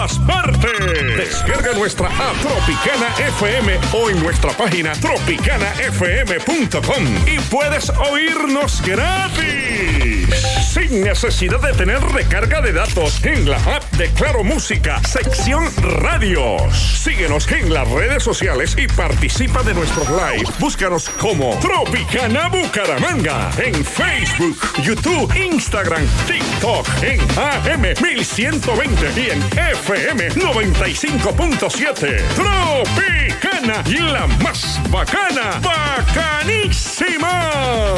todas partes. Descarga nuestra app Tropicana FM o en nuestra página tropicanafm.com y puedes oírnos gratis, sin necesidad de tener recarga de datos, en la app de Claro Música, sección Radios. Síguenos en las redes sociales y participa de nuestros live. Búscanos como Tropicana Bucaramanga en Facebook, YouTube, Instagram, TikTok, en AM 1120 y en FM 95.7. Tropicana, la más bacana, bacanísima.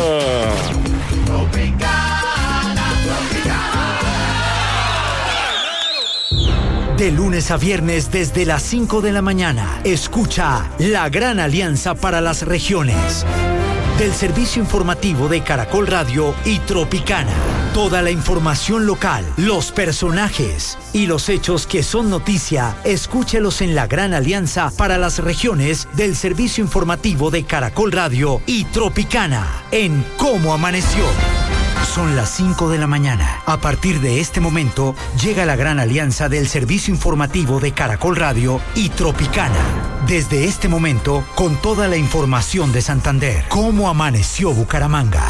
De lunes a viernes desde las 5 de la mañana, escucha La Gran Alianza para las Regiones, del servicio informativo de Caracol Radio y Tropicana. Toda la información local, los personajes y los hechos que son noticia, escúchelos en La Gran Alianza para las Regiones del servicio informativo de Caracol Radio y Tropicana, en Cómo Amaneció. Son las 5 de la mañana. A partir de este momento, llega la gran alianza del servicio informativo de Caracol Radio y Tropicana. Desde este momento, con toda la información de Santander. ¿Cómo amaneció Bucaramanga?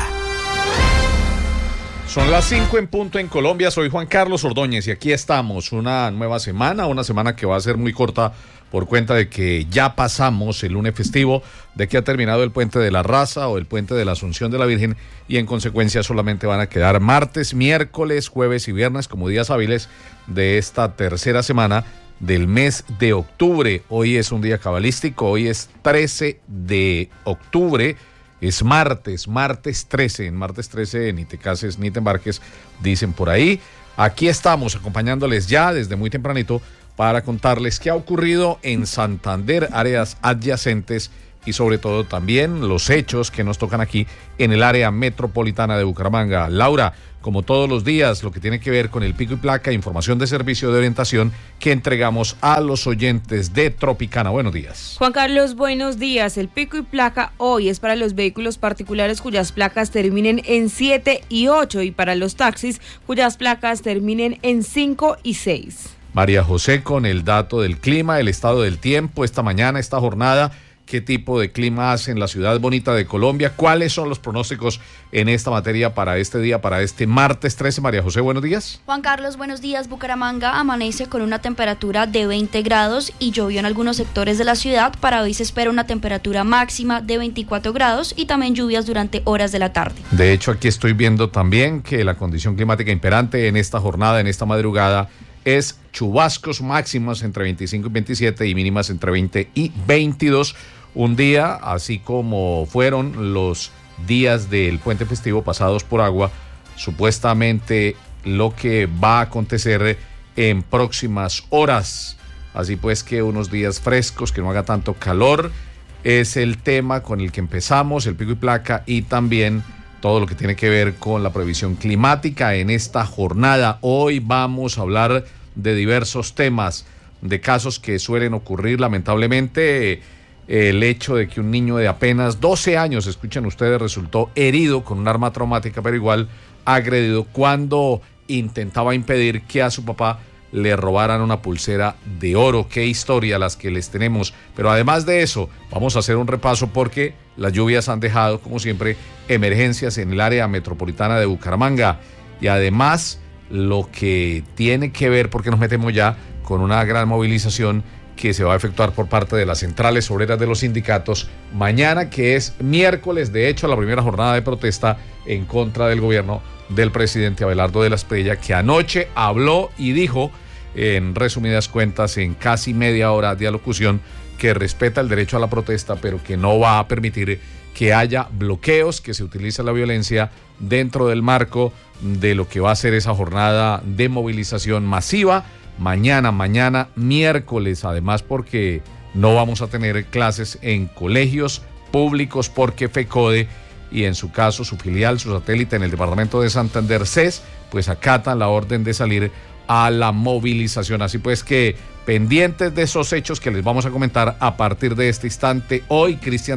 Son las 5 en punto en Colombia. Soy Juan Carlos Ordóñez y aquí estamos. Una nueva semana, una semana que va a ser muy corta por cuenta de que ya pasamos el lunes festivo, de que ha terminado el Puente de la Raza o el Puente de la Asunción de la Virgen y en consecuencia solamente van a quedar martes, miércoles, jueves y viernes como días hábiles de esta tercera semana del mes de octubre. Hoy es un día cabalístico, hoy es 13 de octubre, es martes 13, en martes 13 ni te cases ni te embarques, dicen por ahí. Aquí estamos acompañándoles ya desde muy tempranito para contarles qué ha ocurrido en Santander, áreas adyacentes y sobre todo también los hechos que nos tocan aquí en el área metropolitana de Bucaramanga. Laura, como todos los días, lo que tiene que ver con el pico y placa, información de servicio de orientación que entregamos a los oyentes de Tropicana. Buenos días. Juan Carlos, buenos días. El pico y placa hoy es para los vehículos particulares cuyas placas terminen en 7 y 8 y para los taxis cuyas placas terminen en 5 y 6. María José, con el dato del clima, el estado del tiempo, esta mañana, esta jornada, ¿qué tipo de clima hace en la ciudad bonita de Colombia? ¿Cuáles son los pronósticos en esta materia para este día, para este martes 13? María José, buenos días. Juan Carlos, buenos días. Bucaramanga amanece con una temperatura de 20 grados y llovió en algunos sectores de la ciudad. Para hoy se espera una temperatura máxima de 24 grados y también lluvias durante horas de la tarde. De hecho, aquí estoy viendo también que la condición climática imperante en esta jornada, en esta madrugada, es chubascos máximos entre 25 y 27 y mínimas entre 20 y 22. Un día, así como fueron los días del puente festivo pasados por agua, supuestamente lo que va a acontecer en próximas horas. Así pues que unos días frescos, que no haga tanto calor, es el tema con el que empezamos, el pico y placa y también todo lo que tiene que ver con la previsión climática en esta jornada. Hoy vamos a hablar de diversos temas, de casos que suelen ocurrir lamentablemente. El hecho de que un niño de apenas 12 años, escuchen ustedes, resultó herido con un arma traumática, pero igual agredido cuando intentaba impedir que a su papá le robaran una pulsera de oro. Qué historia las que les tenemos. Pero además de eso, vamos a hacer un repaso porque las lluvias han dejado, como siempre, emergencias en el área metropolitana de Bucaramanga. Y además, lo que tiene que ver, porque nos metemos ya con una gran movilización que se va a efectuar por parte de las centrales obreras de los sindicatos mañana, que es miércoles, de hecho, la primera jornada de protesta en contra del gobierno del presidente Abelardo de la Espriella, que anoche habló y dijo, en resumidas cuentas, en casi media hora de alocución, que respeta el derecho a la protesta, pero que no va a permitir que haya bloqueos, que se utilice la violencia dentro del marco de lo que va a ser esa jornada de movilización masiva. Mañana miércoles, además porque no vamos a tener clases en colegios públicos porque FECODE y en su caso su filial, su satélite en el departamento de Santander, CES, pues acatan la orden de salir a la movilización. Así pues que pendientes de esos hechos que les vamos a comentar a partir de este instante. Hoy Cristian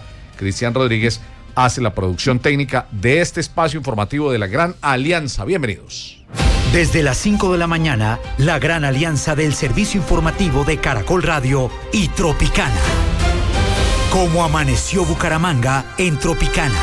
Rodríguez hace la producción técnica de este espacio informativo de la Gran Alianza. Bienvenidos. Desde las 5 de la mañana, la gran alianza del servicio informativo de Caracol Radio y Tropicana. Cómo amaneció Bucaramanga en Tropicana.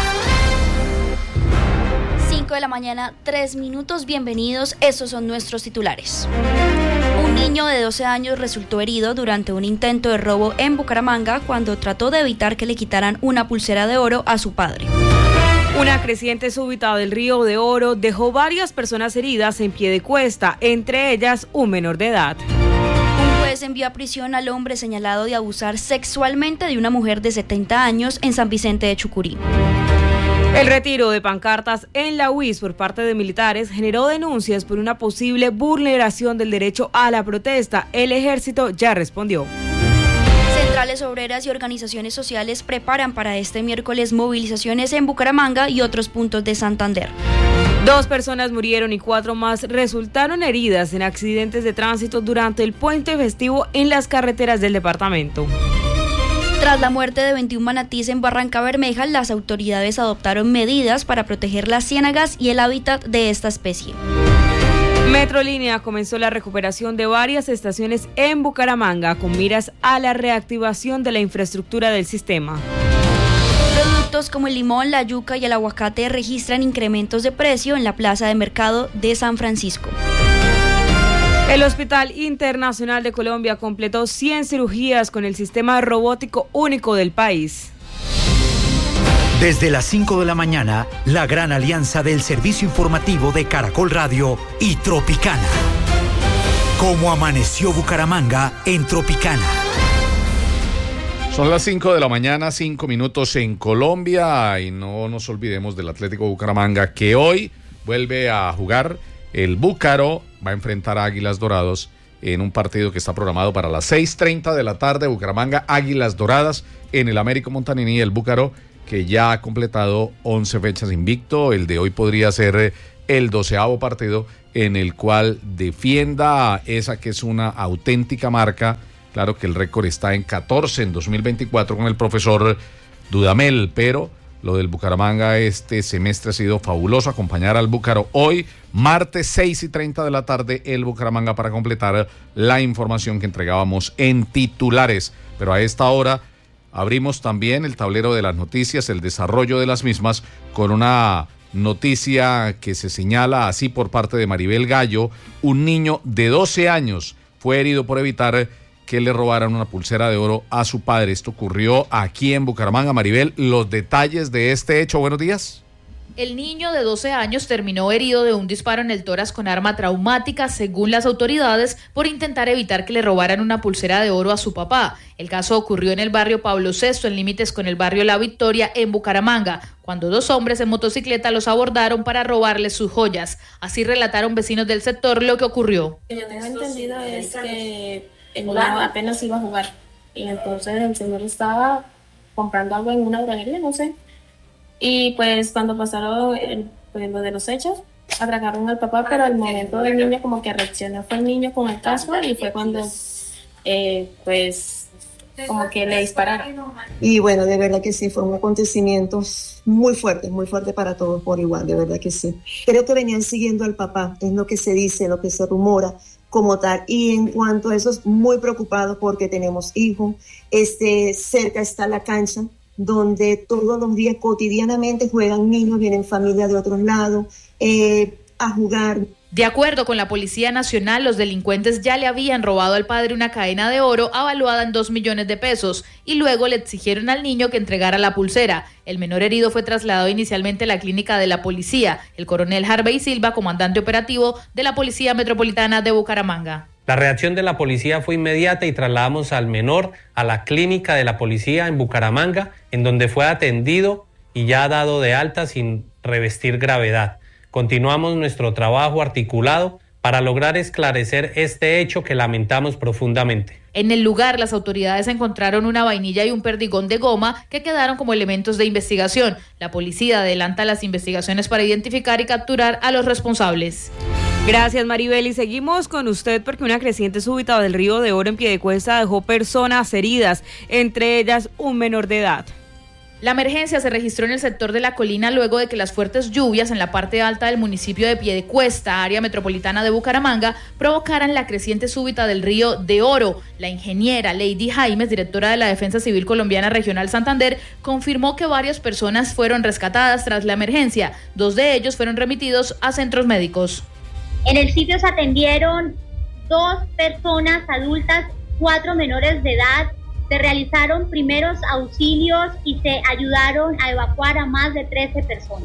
5 de la mañana, 3 minutos, bienvenidos, estos son nuestros titulares. Un niño de 12 años resultó herido durante un intento de robo en Bucaramanga cuando trató de evitar que le quitaran una pulsera de oro a su padre. Una creciente súbita del río de Oro dejó varias personas heridas en Piedecuesta, entre ellas un menor de edad. Un juez envió a prisión al hombre señalado de abusar sexualmente de una mujer de 70 años en San Vicente de Chucurí. El retiro de pancartas en la UIS por parte de militares generó denuncias por una posible vulneración del derecho a la protesta. El ejército ya respondió. Centrales obreras y organizaciones sociales preparan para este miércoles movilizaciones en Bucaramanga y otros puntos de Santander. 2 personas murieron y 4 más resultaron heridas en accidentes de tránsito durante el puente festivo en las carreteras del departamento. Tras la muerte de 21 manatíes en Barranca Bermeja, las autoridades adoptaron medidas para proteger las ciénagas y el hábitat de esta especie. Metrolínea comenzó la recuperación de varias estaciones en Bucaramanga con miras a la reactivación de la infraestructura del sistema. Productos como el limón, la yuca y el aguacate registran incrementos de precio en la plaza de mercado de San Francisco. El Hospital Internacional de Colombia completó 100 cirugías con el sistema robótico único del país. Desde las 5 de la mañana, la gran alianza del servicio informativo de Caracol Radio y Tropicana. Cómo amaneció Bucaramanga en Tropicana. Son las 5 de la mañana, 5 minutos en Colombia, y no nos olvidemos del Atlético Bucaramanga, que hoy vuelve a jugar. El Búcaro va a enfrentar a Águilas Dorados en un partido que está programado para las 6:30 de la tarde. Bucaramanga, Águilas Doradas en el Américo Montanini. El Búcaro, que ya ha completado 11 fechas invicto. El de hoy podría ser el 12º partido en el cual defienda esa que es una auténtica marca. Claro que el récord está en 14 en 2024 con el profesor Dudamel, pero lo del Bucaramanga este semestre ha sido fabuloso. Acompañar al Búcaro hoy, martes 6:30 de la tarde, el Bucaramanga, para completar la información que entregábamos en titulares. Pero a esta hora abrimos también el tablero de las noticias, el desarrollo de las mismas, con una noticia que se señala así por parte de Maribel Gallo. Un niño de 12 años fue herido por evitar que le robaran una pulsera de oro a su padre. Esto ocurrió aquí en Bucaramanga. Maribel, los detalles de este hecho. Buenos días. El niño de 12 años terminó herido de un disparo en el tórax con arma traumática, según las autoridades, por intentar evitar que le robaran una pulsera de oro a su papá. El caso ocurrió en el barrio Pablo VI, en límites con el barrio La Victoria, en Bucaramanga, cuando 2 hombres en motocicleta los abordaron para robarles sus joyas. Así relataron vecinos del sector lo que ocurrió. Yo tengo entendido es que el niño apenas iba a jugar y entonces el señor estaba comprando algo en una droguería, no sé. Y pues cuando pasaron pues, lo de los hechos, atracaron al papá, pero al momento del niño como que reaccionó fue el niño con el casco y fue cuando pues como que le dispararon. Y bueno, de verdad que sí, fue un acontecimiento muy fuerte para todos por igual, de verdad que sí. Creo que venían siguiendo al papá, es lo que se dice, lo que se rumora como tal. Y en cuanto a eso, muy preocupado porque tenemos hijos, cerca está la cancha, donde todos los días cotidianamente juegan niños, vienen familias de otros lados a jugar. De acuerdo con la Policía Nacional, los delincuentes ya le habían robado al padre una cadena de oro avaluada en 2 millones de pesos y luego le exigieron al niño que entregara la pulsera. El menor herido fue trasladado inicialmente a la clínica de la policía. El coronel Harvey Silva, comandante operativo de la Policía Metropolitana de Bucaramanga. La reacción de la policía fue inmediata y trasladamos al menor a la clínica de la policía en Bucaramanga, en donde fue atendido y ya dado de alta sin revestir gravedad. Continuamos nuestro trabajo articulado para lograr esclarecer este hecho que lamentamos profundamente. En el lugar, las autoridades encontraron una vainilla y un perdigón de goma que quedaron como elementos de investigación. La policía adelanta las investigaciones para identificar y capturar a los responsables. Gracias, Maribel, y seguimos con usted porque una creciente súbita del río de Oro en Piedecuesta dejó personas heridas, entre ellas un menor de edad. La emergencia se registró en el sector de La Colina luego de que las fuertes lluvias en la parte alta del municipio de Piedecuesta, área metropolitana de Bucaramanga, provocaran la creciente súbita del río de Oro. La ingeniera Lady Jaimes, directora de la Defensa Civil Colombiana Regional Santander, confirmó que varias personas fueron rescatadas tras la emergencia. 2 de ellos fueron remitidos a centros médicos. En el sitio se atendieron 2 personas adultas, 4 menores de edad. Se realizaron primeros auxilios y se ayudaron a evacuar a más de 13 personas.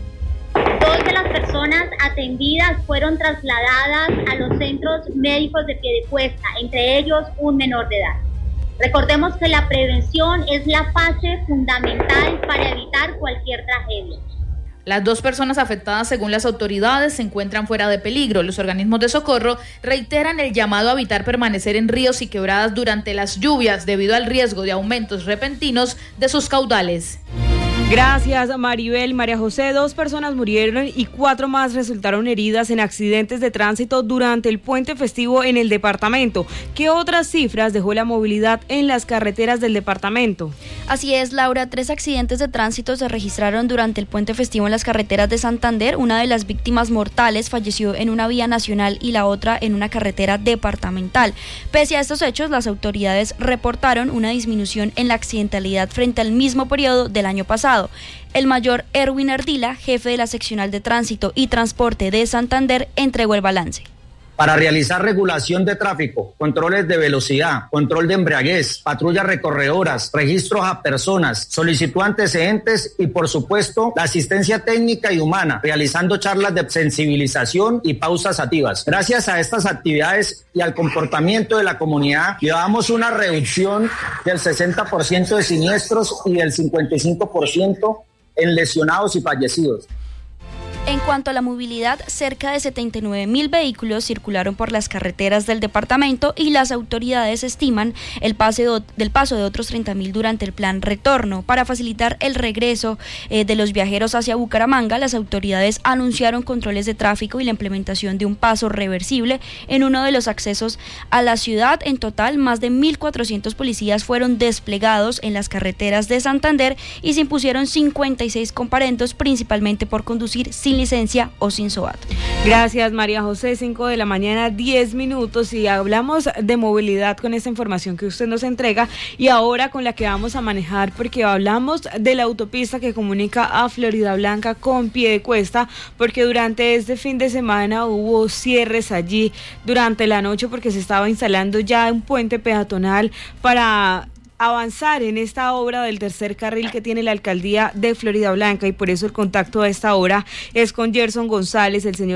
2 de las personas atendidas fueron trasladadas a los centros médicos de Piedecuesta, entre ellos un menor de edad. Recordemos que la prevención es la fase fundamental para evitar cualquier tragedia. Las 2 personas afectadas, según las autoridades, se encuentran fuera de peligro. Los organismos de socorro reiteran el llamado a evitar permanecer en ríos y quebradas durante las lluvias debido al riesgo de aumentos repentinos de sus caudales. Gracias, Maribel. María José, 2 personas murieron y 4 más resultaron heridas en accidentes de tránsito durante el puente festivo en el departamento. ¿Qué otras cifras dejó la movilidad en las carreteras del departamento? Así es, Laura. 3 accidentes de tránsito se registraron durante el puente festivo en las carreteras de Santander. Una de las víctimas mortales falleció en una vía nacional y la otra en una carretera departamental. Pese a estos hechos, las autoridades reportaron una disminución en la accidentalidad frente al mismo periodo del año pasado. El mayor Erwin Ardila, jefe de la seccional de tránsito y transporte de Santander, entregó el balance. Para realizar regulación de tráfico, controles de velocidad, control de embriaguez, patrullas recorredoras, registros a personas, solicitud antecedentes y, por supuesto, la asistencia técnica y humana, realizando charlas de sensibilización y pausas activas. Gracias a estas actividades y al comportamiento de la comunidad, llevamos una reducción del 60% de siniestros y del 55% en lesionados y fallecidos. En cuanto a la movilidad, cerca de 79.000 vehículos circularon por las carreteras del departamento y las autoridades estiman el paso de otros 30.000 durante el plan retorno. Para facilitar el regreso de los viajeros hacia Bucaramanga, las autoridades anunciaron controles de tráfico y la implementación de un paso reversible en uno de los accesos a la ciudad. En total, más de 1.400 policías fueron desplegados en las carreteras de Santander y se impusieron 56 comparendos, principalmente por conducir sin licencia o sin SOAT. Gracias, María José. 5 de la mañana, 10 minutos, y hablamos de movilidad con esta información que usted nos entrega y ahora con la que vamos a manejar, porque hablamos de la autopista que comunica a Floridablanca con Piedecuesta, porque durante este fin de semana hubo cierres allí durante la noche porque se estaba instalando ya un puente peatonal para avanzar en esta obra del tercer carril que tiene la alcaldía de Floridablanca, y por eso el contacto a esta hora es con Gerson González, el señor